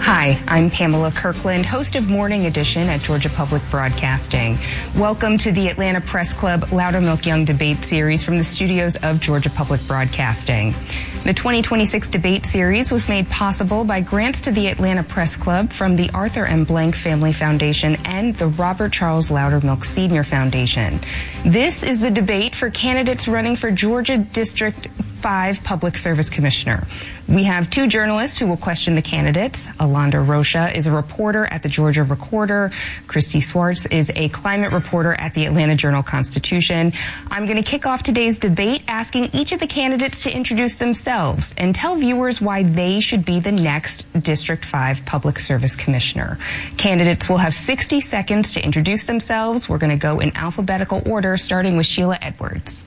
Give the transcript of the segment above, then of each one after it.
Hi, I'm Pamela Kirkland, host of Morning Edition at Georgia Public Broadcasting. Welcome to the Atlanta Press Club Loudermilk Young Debate Series from the studios of Georgia Public Broadcasting. The 2026 debate series was made possible by grants to the Atlanta Press Club from the Arthur M. Blank Family Foundation and the Robert Charles Loudermilk Senior Foundation. This is the debate for candidates running for Georgia District 5 Public Service Commissioner. We have two journalists who will question the candidates. Alondra Rocha is a reporter at the Georgia Recorder. Christy Swartz is a climate reporter at the Atlanta Journal-Constitution. I'm going to kick off today's debate asking each of the candidates to introduce themselves and tell viewers why they should be the next District 5 Public Service Commissioner. Candidates will have 60 seconds to introduce themselves. We're going to go in alphabetical order, starting with Sheila Edwards.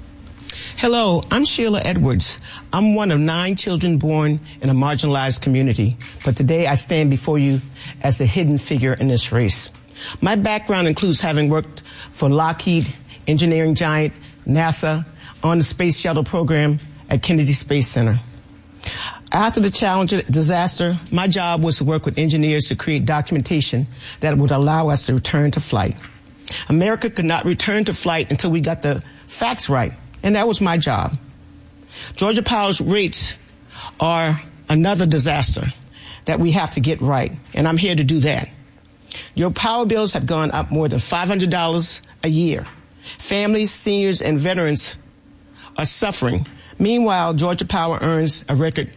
Hello, I'm Sheila Edwards. I'm one of 9 children born in a marginalized community, but today I stand before you as a hidden figure in this race. My background includes having worked for Lockheed, engineering giant, NASA, on the Space Shuttle program at Kennedy Space Center. After the Challenger disaster, my job was to work with engineers to create documentation that would allow us to return to flight. America could not return to flight until we got the facts right. And that was my job. Georgia Power's rates are another disaster that we have to get right, and I'm here to do that. Your power bills have gone up more than $500 a year. Families, seniors, and veterans are suffering. Meanwhile, Georgia Power earns a record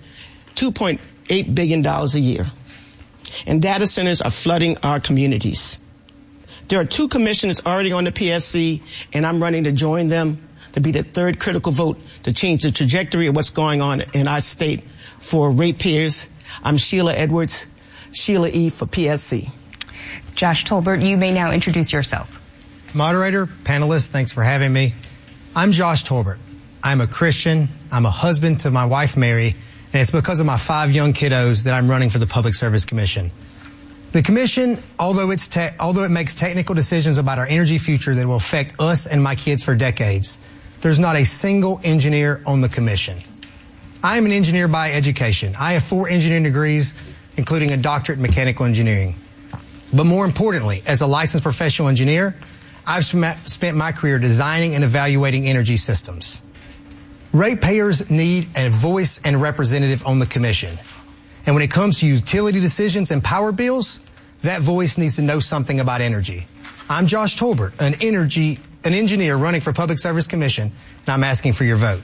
$2.8 billion a year. And data centers are flooding our communities. There are 2 commissioners already on the PSC, and I'm running to join them to be the third critical vote to change the trajectory of what's going on in our state for ratepayers. I'm Sheila Edwards, Sheila E. for PSC. Josh Tolbert, you may now introduce yourself. Moderator, panelists, thanks for having me. I'm Josh Tolbert. I'm a Christian. I'm a husband to my wife, Mary, and it's because of my 5 young kiddos that I'm running for the Public Service Commission. The commission, although it makes technical decisions about our energy future that will affect us and my kids for decades, there's not a single engineer on the commission. I am an engineer by education. I have 4 engineering degrees, including a doctorate in mechanical engineering. But more importantly, as a licensed professional engineer, I've spent my career designing and evaluating energy systems. Ratepayers need a voice and representative on the commission. And when it comes to utility decisions and power bills, that voice needs to know something about energy. I'm Josh Tolbert, an engineer running for Public Service Commission, and I'm asking for your vote.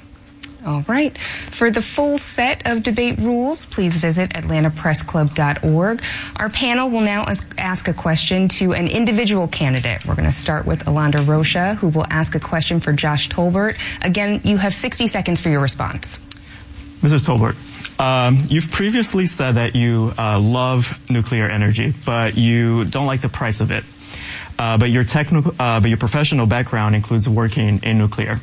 All right. For the full set of debate rules, please visit atlantapressclub.org. Our panel will now ask a question to an individual candidate. We're going to start with Alondra Rocha, who will ask a question for Josh Tolbert. Again, you have 60 seconds for your response. Mr. Tolbert, you've previously said that you love nuclear energy, but you don't like the price of it. But your professional background includes working in nuclear,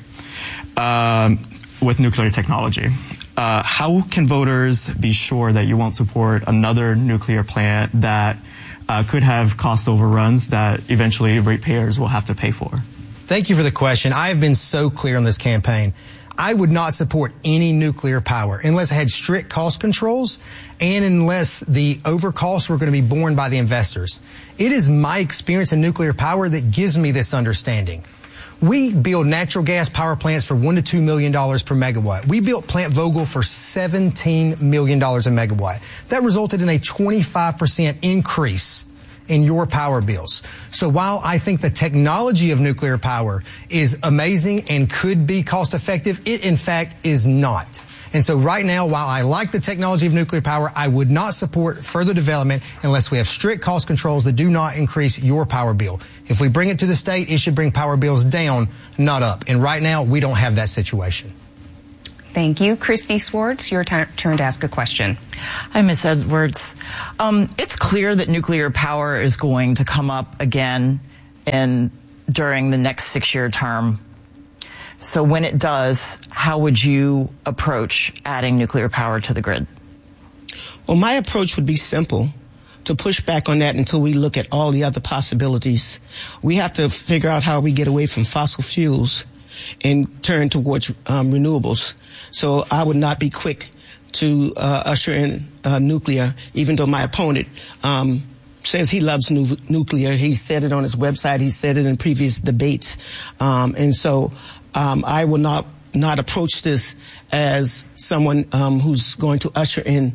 with nuclear technology. How can voters be sure that you won't support another nuclear plant that could have cost overruns that eventually ratepayers will have to pay for? Thank you for the question. I have been so clear on this campaign. I would not support any nuclear power unless it had strict cost controls and unless the overcosts were going to be borne by the investors. It is my experience in nuclear power that gives me this understanding. We build natural gas power plants for $1 to $2 million per megawatt. We built Plant Vogtle for $17 million a megawatt. That resulted in a 25% increase in your power bills. So while I think the technology of nuclear power is amazing and could be cost effective, it in fact is not. And so right now, while I like the technology of nuclear power, I would not support further development unless we have strict cost controls that do not increase your power bill. If we bring it to the state, it should bring power bills down, not up. And right now, we don't have that situation. Thank you. Christy Swartz, your turn to ask a question. Hi, Ms. Edwards. It's clear that nuclear power is going to come up again during the next 6-year term. So when it does, how would you approach adding nuclear power to the grid? Well, my approach would be simple, to push back on that until we look at all the other possibilities. We have to figure out how we get away from fossil fuels and turn towards renewables. So I would not be quick to usher in nuclear, even though my opponent says he loves nuclear. He said it on his website. He said it in previous debates. And so I will not approach this as someone who's going to usher in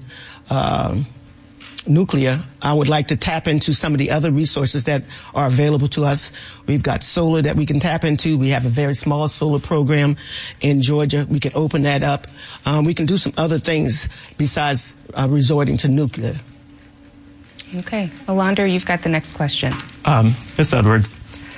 nuclear. I would like to tap into some of the other resources that are available to us. We've got solar that we can tap into. We have a very small solar program in Georgia. We can open that up. We can do some other things besides resorting to nuclear. Okay. Alander, you've got the next question. Ms. Edwards,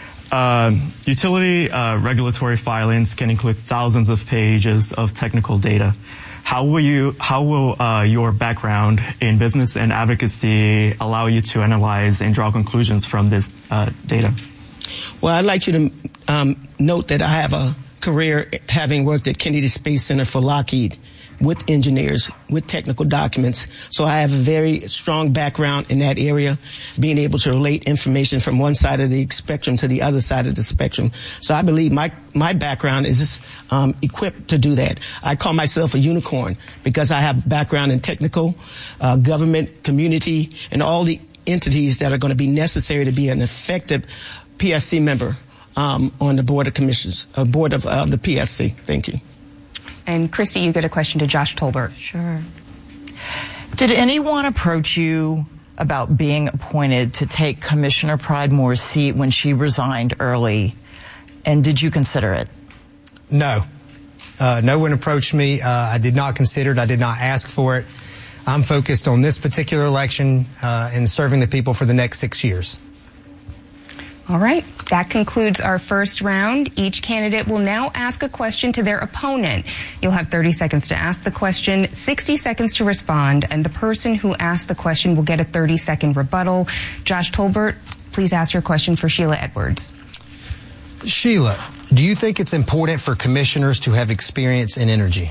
utility regulatory filings can include thousands of pages of technical data. How will your background in business and advocacy allow you to analyze and draw conclusions from this data? Well, I'd like you to note that I have a career having worked at Kennedy Space Center for Lockheed with engineers, with technical documents. So I have a very strong background in that area, being able to relate information from one side of the spectrum to the other side of the spectrum. So I believe my background is equipped to do that. I call myself a unicorn because I have background in technical, government, community, and all the entities that are going to be necessary to be an effective PSC member on the Board of Commissioners, board of the PSC. Thank you. And Christy, you get a question to Josh Tolbert. Sure. Did anyone approach you about being appointed to take Commissioner Pridemore's seat when she resigned early? And did you consider it? No. No one approached me. I did not consider it. I did not ask for it. I'm focused on this particular election and serving the people for the next 6 years. All right. That concludes our first round. Each candidate will now ask a question to their opponent. You'll have 30 seconds to ask the question, 60 seconds to respond, and the person who asked the question will get a 30-second rebuttal. Josh Tolbert, please ask your question for Sheila Edwards. Sheila, do you think it's important for commissioners to have experience in energy?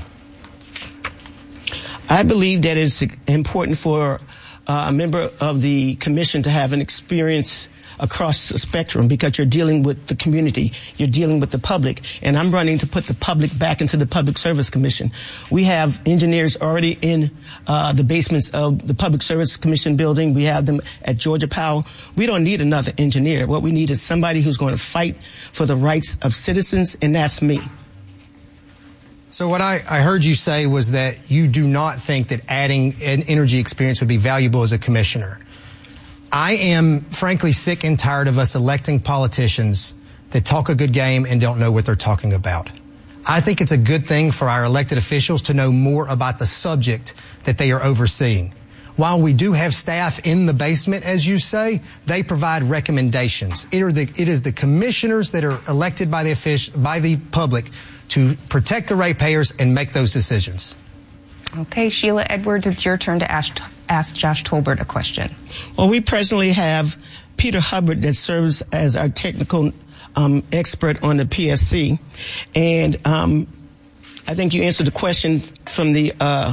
I believe that it's important for a member of the commission to have an experience across the spectrum because you're dealing with the community, you're dealing with the public, and I'm running to put the public back into the Public Service Commission. We have engineers already in the basements of the Public Service Commission building. We have them at Georgia Power. We don't need another engineer. What we need is somebody who's going to fight for the rights of citizens, and that's me. So what I heard you say was that you do not think that adding an energy experience would be valuable as a commissioner. I am frankly sick and tired of us electing politicians that talk a good game and don't know what they're talking about. I think it's a good thing for our elected officials to know more about the subject that they are overseeing. While we do have staff in the basement, as you say, they provide recommendations. It is the commissioners that are elected by the public to protect the ratepayers and make those decisions. Okay, Sheila Edwards, it's your turn to ask Josh Tolbert a question. Well, we presently have Peter Hubbard that serves as our technical expert on the PSC, and I think you answered the question from the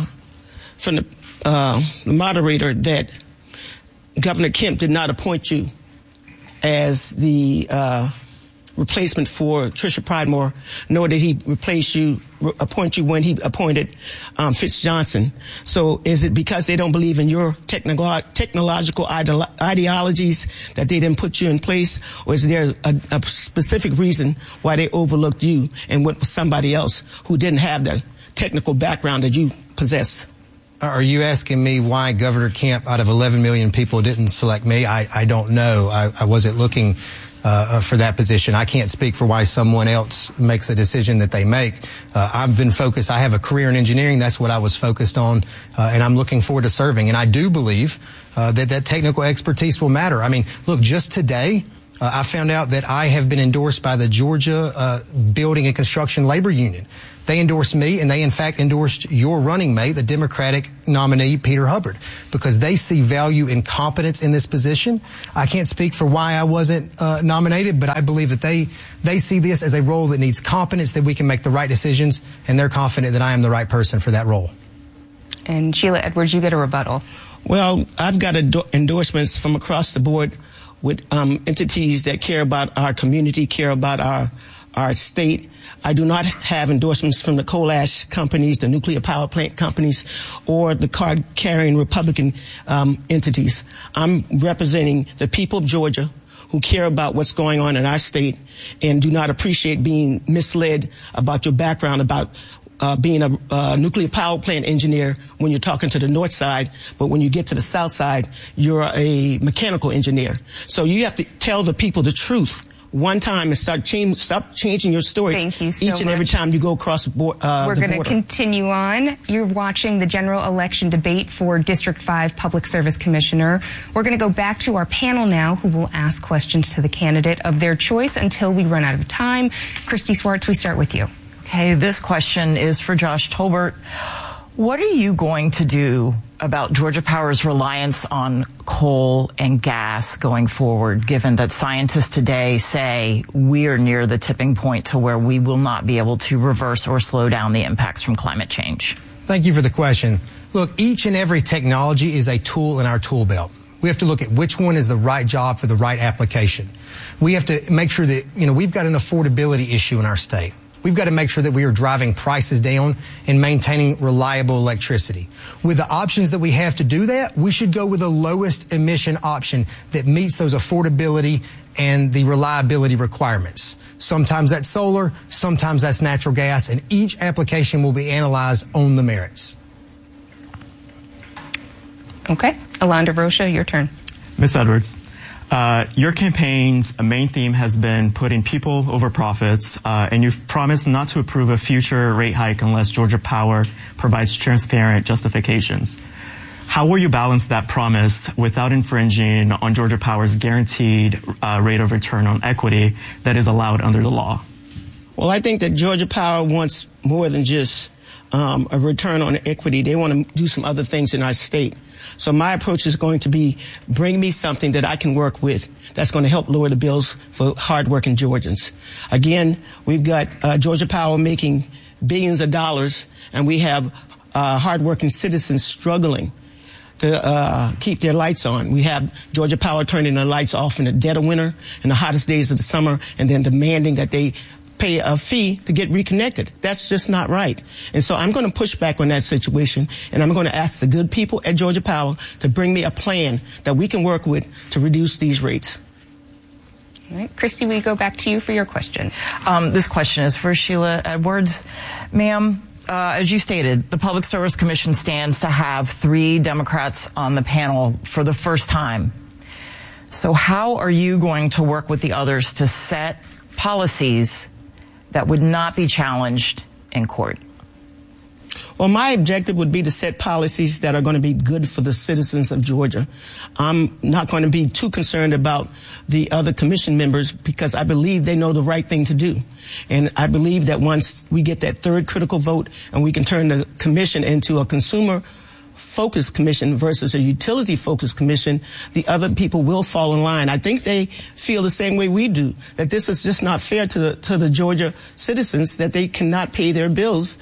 moderator that Governor Kemp did not appoint you as the replacement for Tricia Pridemore, nor did he appoint you when he appointed Fitz Johnson. So is it because they don't believe in your technological ideologies that they didn't put you in place, or is there a specific reason why they overlooked you and went with somebody else who didn't have the technical background that you possess? Are you asking me why Governor Kemp, out of 11 million people, didn't select me? I don't know. I wasn't looking for that position. I can't speak for why someone else makes a decision that they make. I've been focused. I have a career in engineering. That's what I was focused on, and I'm looking forward to serving. And I do believe that technical expertise will matter. I mean, look, just today, I found out that I have been endorsed by the Georgia Building and Construction Labor Union. They endorsed me, and they, in fact, endorsed your running mate, the Democratic nominee, Peter Hubbard, because they see value in competence in this position. I can't speak for why I wasn't nominated, but I believe that they see this as a role that needs competence, that we can make the right decisions, and they're confident that I am the right person for that role. And Sheila Edwards, you get a rebuttal. Well, I've got endorsements from across the board with entities that care about our community, care about our our state. I do not have endorsements from the coal ash companies, the nuclear power plant companies, or the card-carrying Republican entities. I'm representing the people of Georgia who care about what's going on in our state and do not appreciate being misled about your background, about being a nuclear power plant engineer when you're talking to the north side, but when you get to the south side, you're a mechanical engineer. So you have to tell the people the truth one time and stop changing your stories. Thank you so each and every time you go across the border. We're going to continue on. You're watching the general election debate for District 5 Public Service Commissioner. We're going to go back to our panel now, who will ask questions to the candidate of their choice until we run out of time. Christy Swartz, we start with you. Okay, this question is for Josh Tolbert. What are you going to do about Georgia Power's reliance on coal and gas going forward, given that scientists today say we are near the tipping point to where we will not be able to reverse or slow down the impacts from climate change? Thank you for the question. Look, each and every technology is a tool in our tool belt. We have to look at which one is the right job for the right application. We have to make sure that, we've got an affordability issue in our state. We've got to make sure that we are driving prices down and maintaining reliable electricity. With the options that we have to do that, we should go with the lowest emission option that meets those affordability and the reliability requirements. Sometimes that's solar, sometimes that's natural gas, and each application will be analyzed on the merits. Okay. Alondra Rocha, your turn. Ms. Edwards, your campaign's main theme has been putting people over profits, and you've promised not to approve a future rate hike unless Georgia Power provides transparent justifications. How will you balance that promise without infringing on Georgia Power's guaranteed rate of return on equity that is allowed under the law? Well, I think that Georgia Power wants more than just a return on equity. They want to do some other things in our state. So my approach is going to be bring me something that I can work with that's going to help lower the bills for hardworking Georgians. Again, we've got Georgia Power making billions of dollars, and we have hardworking citizens struggling to keep their lights on. We have Georgia Power turning their lights off in the dead of winter and the hottest days of the summer, and then demanding that they pay a fee to get reconnected. That's just not right. And so I'm going to push back on that situation, and I'm going to ask the good people at Georgia Power to bring me a plan that we can work with to reduce these rates. All right. Christy, we go back to you for your question. This question is for Sheila Edwards. Ma'am, as you stated, the Public Service Commission stands to have 3 Democrats on the panel for the first time. So how are you going to work with the others to set policies that would not be challenged in court? Well, my objective would be to set policies that are going to be good for the citizens of Georgia. I'm not going to be too concerned about the other commission members because I believe they know the right thing to do. And I believe that once we get that third critical vote and we can turn the commission into a consumer-focused commission versus a utility-focused commission, the other people will fall in line. I think they feel the same way we do, that this is just not fair to the Georgia citizens, that they cannot pay their bills.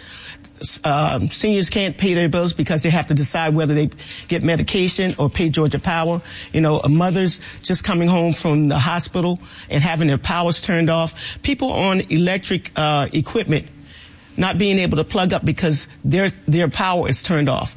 Seniors can't pay their bills because they have to decide whether they get medication or pay Georgia Power. A mother's just coming home from the hospital and having their powers turned off. People on electric equipment not being able to plug up because their power is turned off.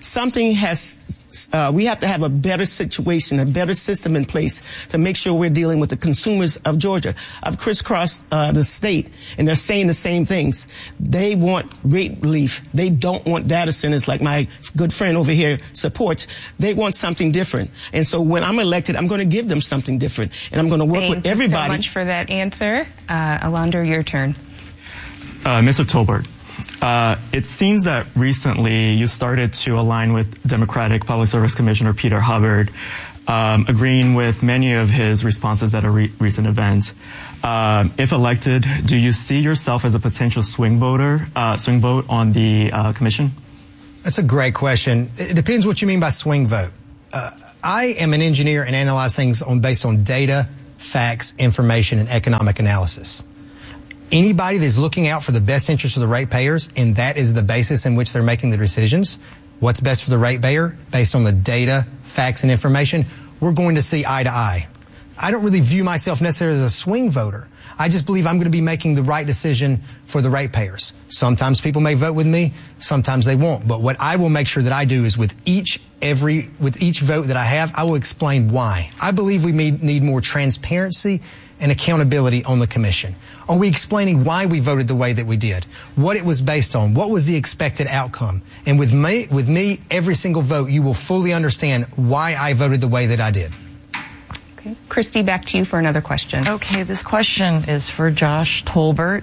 We have to have a better situation, a better system in place to make sure we're dealing with the consumers of Georgia. I've crisscrossed the state, and they're saying the same things. They want rate relief. They don't want data centers like my good friend over here supports. They want something different. And so when I'm elected, I'm going to give them something different, and I'm going to work with everybody. Thank you so much for that answer. Alondra, your turn. Mr. Tolbert, it seems that recently you started to align with Democratic Public Service Commissioner Peter Hubbard, agreeing with many of his responses at a recent event. If elected, do you see yourself as a potential swing vote on the commission? That's a great question. It depends what you mean by swing vote. I am an engineer and analyze things based on data, facts, information, and economic analysis. Anybody that's looking out for the best interest of the ratepayers, and that is the basis in which they're making the decisions, what's best for the ratepayer based on the data, facts, and information, we're going to see eye to eye. I don't really view myself necessarily as a swing voter. I just believe I'm going to be making the right decision for the ratepayers. Sometimes people may vote with me, sometimes they won't. But what I will make sure that I do is with each vote that I have, I will explain why. I believe we need more transparency and accountability on the commission. Are we explaining why we voted the way that we did? What it was based on? What was the expected outcome? And with me, every single vote, you will fully understand why I voted the way that I did. Okay. Christy, back to you for another question. Okay, this question is for Josh Tolbert.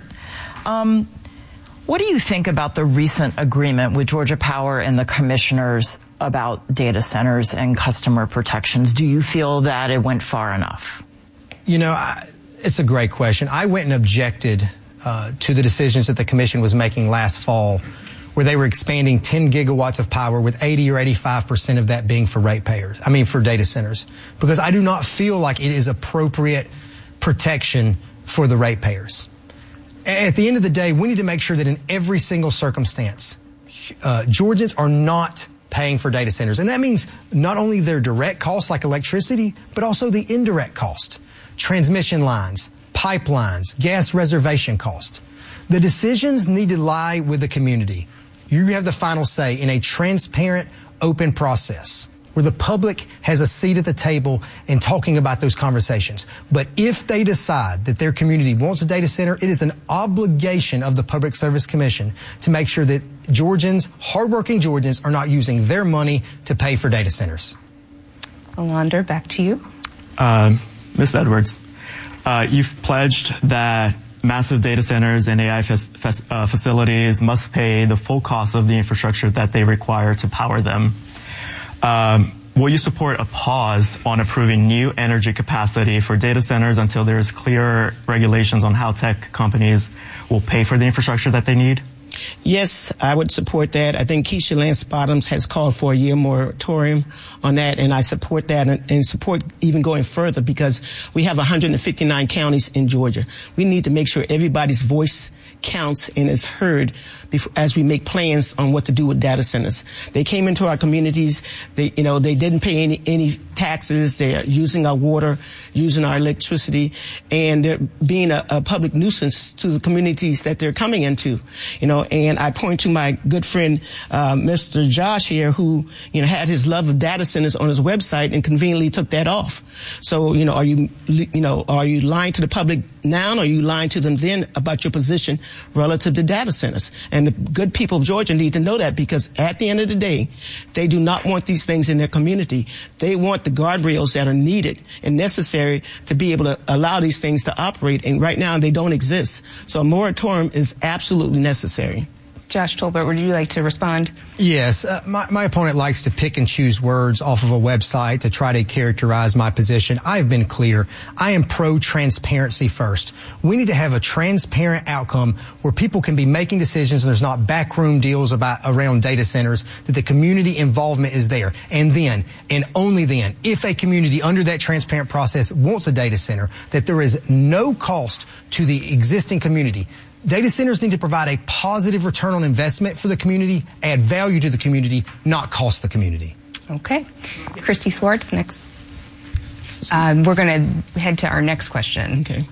What do you think about the recent agreement with Georgia Power and the commissioners about data centers and customer protections? Do you feel that it went far enough? You know, it's a great question. I went and objected to the decisions that the commission was making last fall, where they were expanding 10 gigawatts of power with 80 or 85% of that being for for data centers, because I do not feel like it is appropriate protection for the ratepayers. At the end of the day, we need to make sure that in every single circumstance, Georgians are not paying for data centers. And that means not only their direct costs like electricity, but also the indirect cost. Transmission lines, pipelines, gas reservation cost. The decisions need to lie with the community. You have the final say in a transparent, open process where the public has a seat at the table in talking about those conversations. But if they decide that their community wants a data center, it is an obligation of the Public Service Commission to make sure that Georgians, hardworking Georgians, are not using their money to pay for data centers. Alander, back to you. Ms. Edwards, you've pledged that massive data centers and AI facilities must pay the full cost of the infrastructure that they require to power them. Will you support a pause on approving new energy capacity for data centers until there is clearer regulations on how tech companies will pay for the infrastructure that they need? Yes, I would support that. I think Keisha Lance Bottoms has called for a year moratorium on that, and I support that and support even going further because we have 159 counties in Georgia. We need to make sure everybody's voice counts and is heard as we make plans on what to do with data centers. They came into our communities. They didn't pay any taxes. They're using our water, using our electricity, and they're being a public nuisance to the communities that they're coming into. And I point to my good friend, Mr. Josh here, who, had his love of data centers on his website and conveniently took that off. So, are you lying to the public now, or are you lying to them then about your position relative to data centers? And the good people of Georgia need to know that, because at the end of the day, they do not want these things in their community. They want the guardrails that are needed and necessary to be able to allow these things to operate. And right now, they don't exist. So a moratorium is absolutely necessary. Josh Tolbert, would you like to respond? Yes. My opponent likes to pick and choose words off of a website to try to characterize my position. I've been clear. I am pro-transparency first. We need to have a transparent outcome where people can be making decisions and there's not backroom deals around data centers, that the community involvement is there. And then, and only then, if a community under that transparent process wants a data center, that there is no cost to the existing community. Data centers need to provide a positive return on investment for the community, add value to the community, not cost the community. Okay. Christy Swartz, next. We're going to head to our next question. Okay.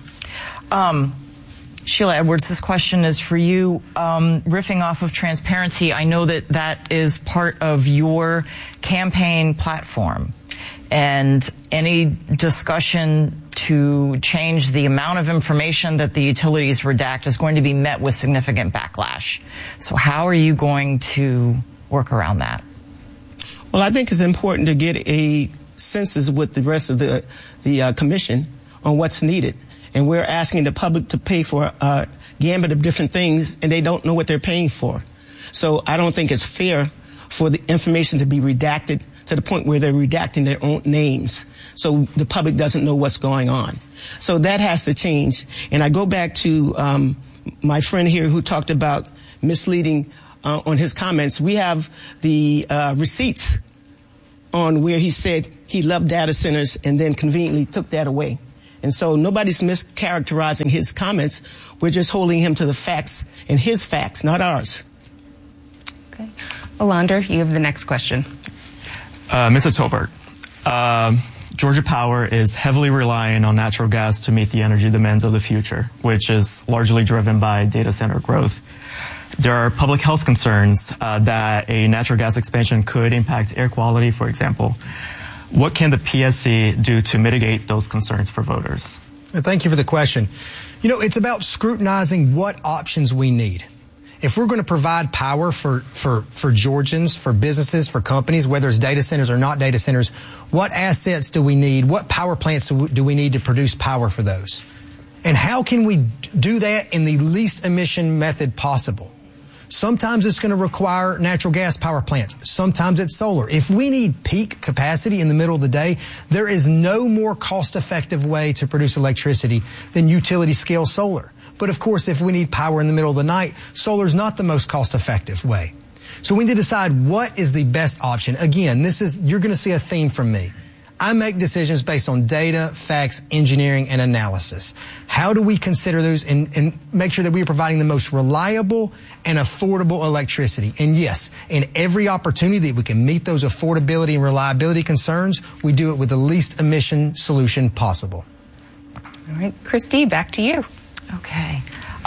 Sheila Edwards, this question is for you. Riffing off of transparency, I know that is part of your campaign platform. And any discussion to change the amount of information that the utilities redact is going to be met with significant backlash. So how are you going to work around that? Well, I think it's important to get a census with the rest of the commission on what's needed. And we're asking the public to pay for a gambit of different things, and they don't know what they're paying for. So I don't think it's fair for the information to be redacted to the point where they're redacting their own names, so the public doesn't know what's going on. So that has to change. And I go back to my friend here who talked about misleading on his comments. We have the receipts on where he said he loved data centers and then conveniently took that away. And so nobody's mischaracterizing his comments. We're just holding him to the facts and his facts, not ours. Okay. Alander, you have the next question. Mr. Tolbert, Georgia Power is heavily relying on natural gas to meet the energy demands of the future, which is largely driven by data center growth. There are public health concerns that a natural gas expansion could impact air quality, for example. What can the PSC do to mitigate those concerns for voters? Thank you for the question. It's about scrutinizing what options we need. If we're going to provide power for Georgians, for businesses, for companies, whether it's data centers or not data centers, what assets do we need? What power plants do we need to produce power for those? And how can we do that in the least emission method possible? Sometimes it's going to require natural gas power plants. Sometimes it's solar. If we need peak capacity in the middle of the day, there is no more cost-effective way to produce electricity than utility-scale solar. But of course, if we need power in the middle of the night, solar is not the most cost-effective way. So we need to decide what is the best option. Again, you're going to see a theme from me. I make decisions based on data, facts, engineering, and analysis. How do we consider those and make sure that we are providing the most reliable and affordable electricity? And yes, in every opportunity that we can meet those affordability and reliability concerns, we do it with the least emission solution possible. All right, Christy, back to you. Okay.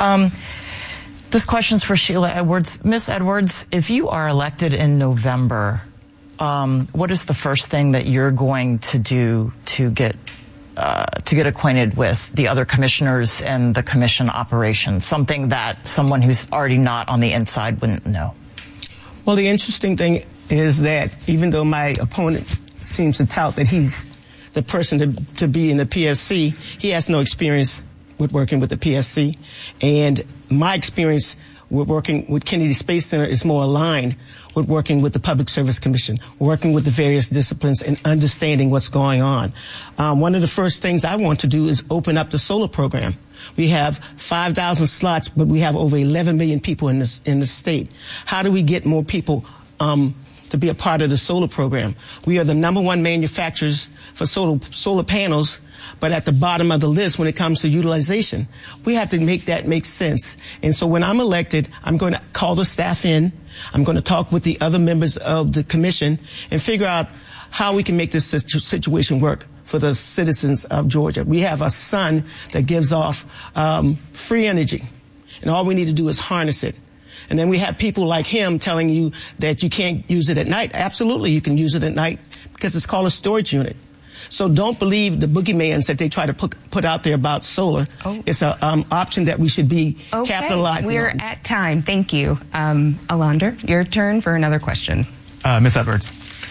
This question's for Sheila Edwards. Ms. Edwards, if you are elected in November, what is the first thing that you're going to do to get acquainted with the other commissioners and the commission operations? Something that someone who's already not on the inside wouldn't know. Well, the interesting thing is that even though my opponent seems to tout that he's the person to be in the PSC, he has no experience with working with the PSC. And my experience with working with Kennedy Space Center is more aligned with working with the Public Service Commission, working with the various disciplines and understanding what's going on. One of the first things I want to do is open up the solar program. We have 5,000 slots, but we have over 11 million people in the state. How do we get more people to be a part of the solar program? We are the #1 manufacturers for solar panels, but at the bottom of the list when it comes to utilization. We have to make that make sense. And so when I'm elected, I'm going to call the staff in. I'm going to talk with the other members of the commission and figure out how we can make this situation work for the citizens of Georgia. We have a sun that gives off free energy, and all we need to do is harness it. And then we have people like him telling you that you can't use it at night. Absolutely, you can use it at night because it's called a storage unit. So don't believe the boogeymans that they try to put out there about solar. Oh. It's an option that we should be capitalizing on. We're at time. Thank you. Alander, your turn for another question. Ms. Edwards,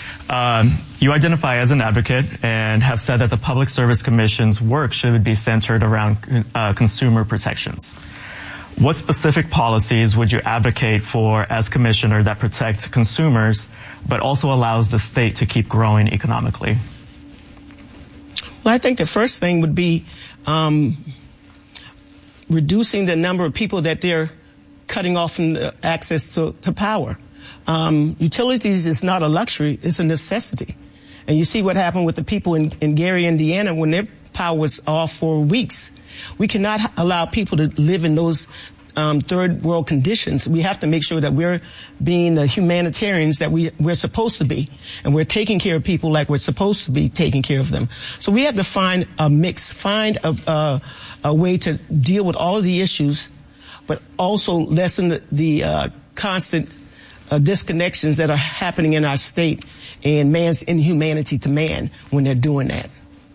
you identify as an advocate and have said that the Public Service Commission's work should be centered around consumer protections. What specific policies would you advocate for as commissioner that protect consumers but also allows the state to keep growing economically? Well, I think the first thing would be reducing the number of people that they're cutting off from the access to power. Utilities is not a luxury, it's a necessity. And you see what happened with the people in Gary, Indiana, when their power was off for weeks. We cannot allow people to live in those third world conditions. We have to make sure that we're being the humanitarians that we're supposed to be, and we're taking care of people like we're supposed to be taking care of them. So we have to find a mix, find a way to deal with all of the issues, but also lessen the constant disconnections that are happening in our state and man's inhumanity to man when they're doing that.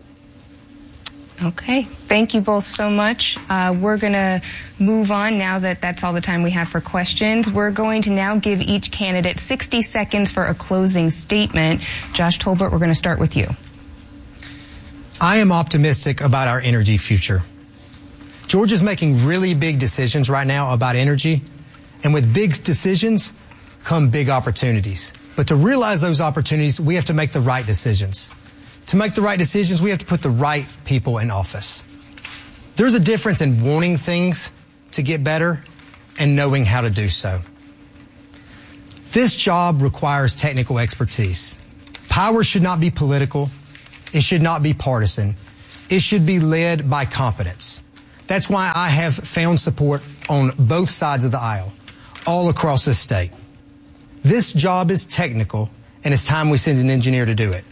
Okay. Thank you both so much. We're going to move on now that that's all the time we have for questions. We're going to now give each candidate 60 seconds for a closing statement. Josh Tolbert, we're going to start with you. I am optimistic about our energy future. Georgia's making really big decisions right now about energy, and with big decisions come big opportunities. But to realize those opportunities, we have to make the right decisions. To make the right decisions, we have to put the right people in office. There's a difference in wanting things to get better and knowing how to do so. This job requires technical expertise. Power should not be political. It should not be partisan. It should be led by competence. That's why I have found support on both sides of the aisle, all across this state. This job is technical, and it's time we send an engineer to do it.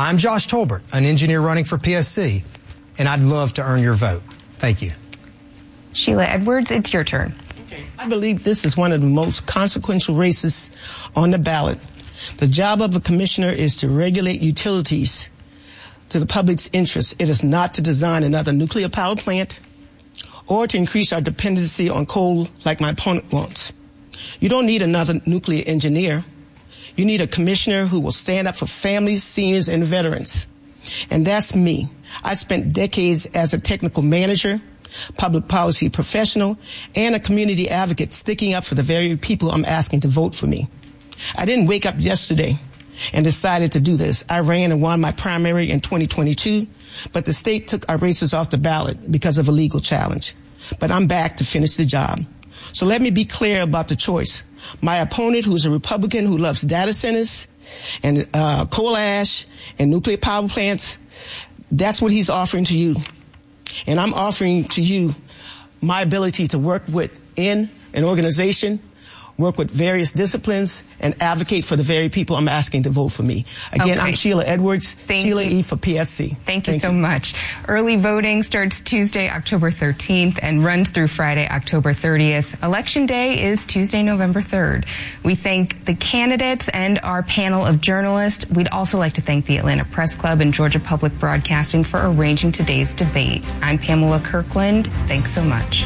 I'm Josh Tolbert, an engineer running for PSC, and I'd love to earn your vote. Thank you. Sheila Edwards, it's your turn. Okay. I believe this is one of the most consequential races on the ballot. The job of a commissioner is to regulate utilities to the public's interest. It is not to design another nuclear power plant or to increase our dependency on coal like my opponent wants. You don't need another nuclear engineer. You need a commissioner who will stand up for families, seniors, and veterans. And that's me. I spent decades as a technical manager, public policy professional, and a community advocate sticking up for the very people I'm asking to vote for me. I didn't wake up yesterday and decided to do this. I ran and won my primary in 2022, but the state took our races off the ballot because of a legal challenge. But I'm back to finish the job. So let me be clear about the choice. My opponent, who's a Republican who loves data centers and coal ash and nuclear power plants, that's what he's offering to you. And I'm offering to you my ability to work within an organization, work with various disciplines, and advocate for the very people I'm asking to vote for me. Again, I'm Sheila Edwards, Sheila E. for PSC. Thank you so much. Early voting starts Tuesday, October 13th, and runs through Friday, October 30th. Election Day is Tuesday, November 3rd. We thank the candidates and our panel of journalists. We'd also like to thank the Atlanta Press Club and Georgia Public Broadcasting for arranging today's debate. I'm Pamela Kirkland. Thanks so much.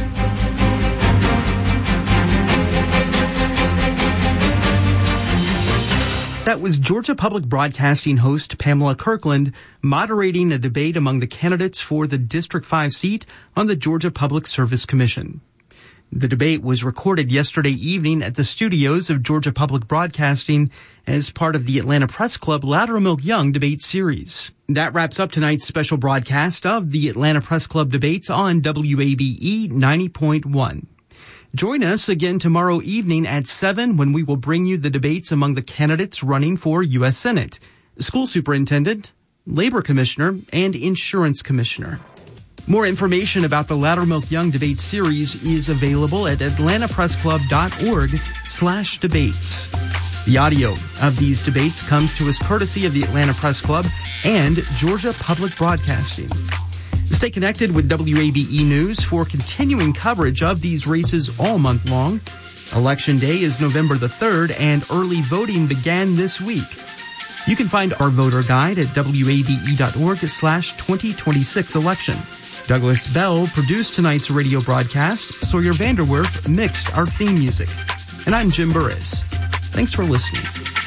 That was Georgia Public Broadcasting host Pamela Kirkland moderating a debate among the candidates for the District 5 seat on the Georgia Public Service Commission. The debate was recorded yesterday evening at the studios of Georgia Public Broadcasting as part of the Atlanta Press Club Loudermilk Young debate series. That wraps up tonight's special broadcast of the Atlanta Press Club debates on WABE 90.1. Join us again tomorrow evening at 7 when we will bring you the debates among the candidates running for U.S. Senate, School Superintendent, Labor Commissioner, and Insurance Commissioner. More information about the Loudermilk Young debate series is available at atlantapressclub.org/debates. The audio of these debates comes to us courtesy of the Atlanta Press Club and Georgia Public Broadcasting. Stay connected with WABE News for continuing coverage of these races all month long. Election Day is November the 3rd, and early voting began this week. You can find our voter guide at wabe.org/2026 election. Douglas Bell produced tonight's radio broadcast. Sawyer Vanderwerf mixed our theme music. And I'm Jim Burris. Thanks for listening.